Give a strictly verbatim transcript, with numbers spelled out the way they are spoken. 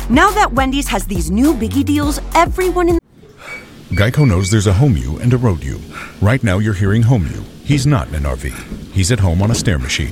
Now that Wendy's has these new biggie deals, everyone in... Geico knows there's a home you and a road you. Right now you're hearing home you. He's not in an R V. He's at home on a stair machine.